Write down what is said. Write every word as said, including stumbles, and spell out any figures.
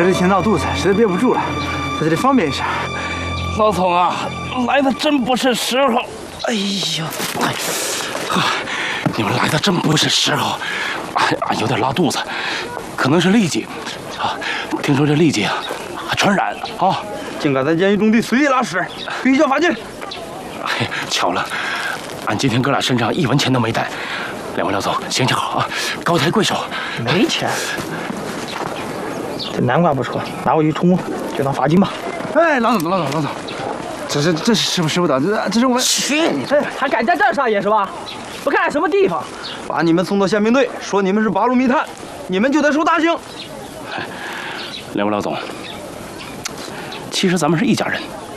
里先闹肚子，实在憋不住了，在这里方便一下。 老总啊，来的真不是时候。哎呀，哎，你们来的真不是时候。哎呀，有点拉肚子，可能是痢疾啊。听说这痢疾啊，还传染啊。 竟敢在监狱中地随地拉屎，必须叫罚金。 哎，巧了，俺今天哥俩身上一文钱都没带。两位老总，行行好啊，高抬贵手。 没钱，这南瓜不错，拿回去充就当罚金吧。哎，老总，老总，老总，这这这是师傅师傅的，这这是我们。 去你的！还敢在这儿撒野是吧？不看什么地方？ 把你们送到宪兵队，说你们是八路密探，你们就得受大刑。 两位老总，其实咱们是一家人